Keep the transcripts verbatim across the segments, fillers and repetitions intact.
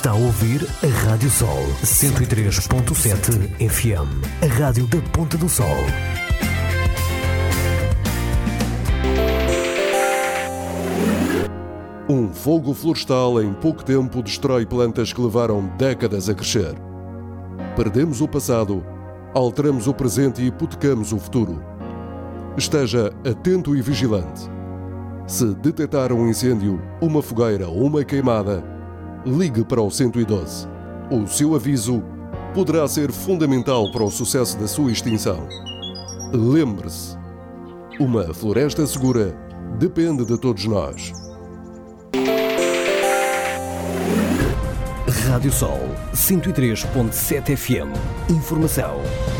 Está a ouvir a Rádio Sol cento e três ponto sete F M, a rádio da Ponta do Sol. Um fogo florestal em pouco tempo destrói plantas que levaram décadas a crescer. Perdemos o passado, alteramos o presente e hipotecamos o futuro. Esteja atento e vigilante. Se detectar um incêndio, uma fogueira ou uma queimada, ligue para o cento e doze. O seu aviso poderá ser fundamental para o sucesso da sua extinção. Lembre-se, uma floresta segura depende de todos nós. Rádio Sol cento e três ponto sete F M. Informação.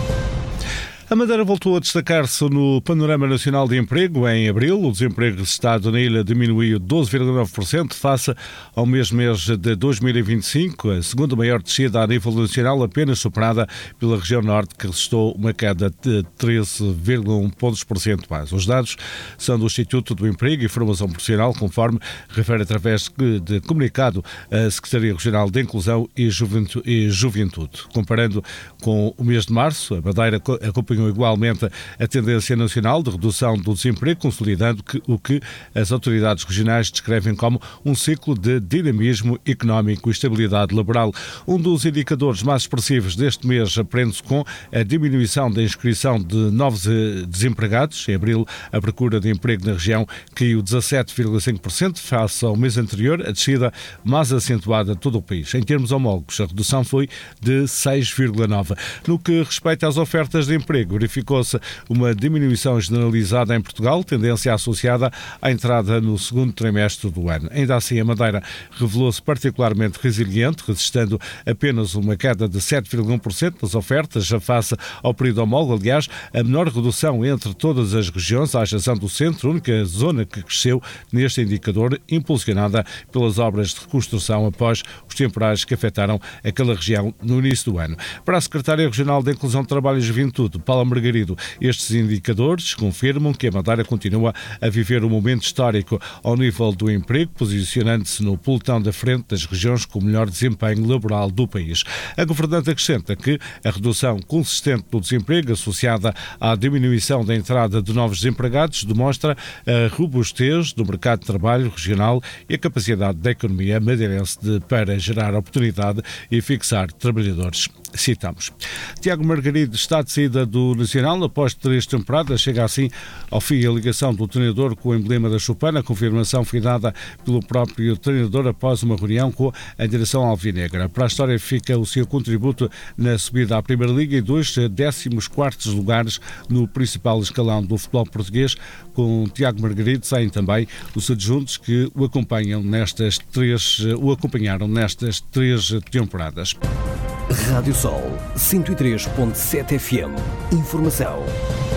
A Madeira voltou a destacar-se no panorama nacional de emprego. Em abril, o desemprego registrado na ilha diminuiu doze vírgula nove por cento face ao mesmo mês de dois mil e vinte e cinco, a segunda maior descida a nível nacional, apenas superada pela região norte, que registrou uma queda de treze vírgula um pontos percentuais. Os dados são do Instituto do Emprego e Formação Profissional, conforme refere através de comunicado a Secretaria Regional de Inclusão e Juventude. Comparando com o mês de março, a Madeira acompanhou igualmente a tendência nacional de redução do desemprego, consolidando que, o que as autoridades regionais descrevem como um ciclo de dinamismo económico e estabilidade laboral. Um dos indicadores mais expressivos deste mês aprende-se com a diminuição da inscrição de novos desempregados. Em abril, a procura de emprego na região caiu dezassete vírgula cinco por cento face ao mês anterior, a descida mais acentuada de todo o país. Em termos homólogos, a redução foi de seis vírgula nove por cento. No que respeita às ofertas de emprego, verificou-se uma diminuição generalizada em Portugal, tendência associada à entrada no segundo trimestre do ano. Ainda assim, a Madeira revelou-se particularmente resiliente, registrando apenas uma queda de sete vírgula um por cento das ofertas, já face ao período homólogo. Aliás, a menor redução entre todas as regiões, à exceção do centro, única zona que cresceu neste indicador, impulsionada pelas obras de reconstrução após os temporais que afetaram aquela região no início do ano. Para a Secretária Regional de Inclusão de Trabalho e Juventude, Paula Margarido, estes indicadores confirmam que a Madeira continua a viver um momento histórico ao nível do emprego, posicionando-se no pelotão da frente das regiões com o melhor desempenho laboral do país. A governante acrescenta que a redução consistente do desemprego, associada à diminuição da entrada de novos desempregados, demonstra a robustez do mercado de trabalho regional e a capacidade da economia madeirense de, para gerar oportunidade e fixar trabalhadores. Citamos. Tiago Margarido está de saída do Nacional após três temporadas. Chega assim ao fim a ligação do treinador com o emblema da Chupana. A confirmação foi dada pelo próprio treinador após uma reunião com a direção alvinegra. Para a história fica o seu contributo na subida à Primeira Liga e dois décimos quartos lugares no principal escalão do futebol português. Com Tiago Margarido saem também os adjuntos que o acompanham nestas três, o acompanharam nestas três temporadas. Rádio Sol cento e três ponto sete F M. Informação.